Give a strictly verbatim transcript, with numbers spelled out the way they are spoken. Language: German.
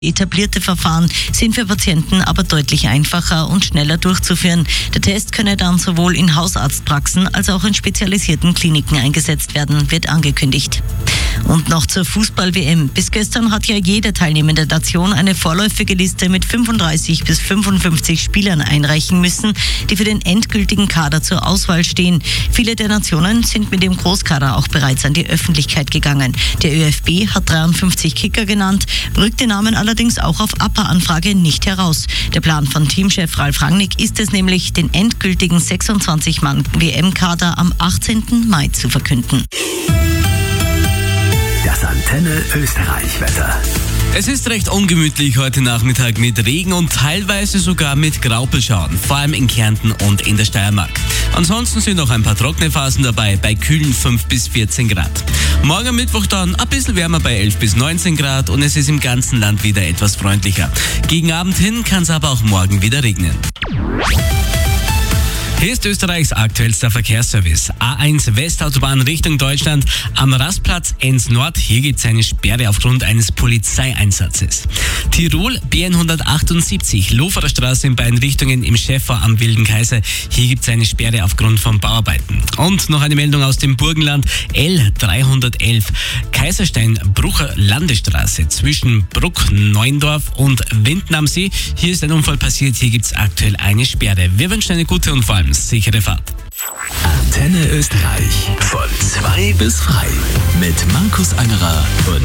Etablierte Verfahren sind für Patienten aber deutlich einfacher und schneller durchzuführen. Der Test könne dann sowohl in Hausarztpraxen als auch in spezialisierten Kliniken eingesetzt werden, wird angekündigt. Und noch zur Fußball-W M. Bis gestern hat ja jede teilnehmende Nation eine vorläufige Liste mit fünfunddreißig bis fünfundfünfzig Spielern einreichen müssen, die für den endgültigen Kader zur Auswahl stehen. Viele der Nationen sind mit dem Großkader auch bereits an die Öffentlichkeit gegangen. Der ÖFB hat dreiundfünfzig Kicker genannt, rückt den Namen allerdings auch auf A P A-Anfrage nicht heraus. Der Plan von Teamchef Ralf Rangnick ist es nämlich, den endgültigen sechsundzwanzig Mann W M-Kader am achtzehnten Mai zu verkünden. Das Antenne Österreich-Wetter. Es ist recht ungemütlich heute Nachmittag mit Regen und teilweise sogar mit Graupelschauern, vor allem in Kärnten und in der Steiermark. Ansonsten sind noch ein paar trockene Phasen dabei, bei kühlen fünf bis vierzehn Grad. Morgen am Mittwoch dann ein bisschen wärmer bei elf bis neunzehn Grad und es ist im ganzen Land wieder etwas freundlicher. Gegen Abend hin kann es aber auch morgen wieder regnen. Hier ist Österreichs aktuellster Verkehrsservice. A eins Westautobahn Richtung Deutschland am Rastplatz Enns Nord. Hier gibt es eine Sperre aufgrund eines Polizeieinsatzes. Tirol B hundertachtundsiebzig Loferer Straße in beiden Richtungen im Schäfer am Wilden Kaiser. Hier gibt es eine Sperre aufgrund von Bauarbeiten. Und noch eine Meldung aus dem Burgenland. L dreihundertelf Kaiserstein-Brucher Landesstraße zwischen Bruck-Neuendorf und Winden am See. Hier ist ein Unfall passiert. Hier gibt es aktuell eine Sperre. Wir wünschen eine gute und vor allem sichere Fahrt. Antenne Österreich von zwei bis frei mit Markus Angerer und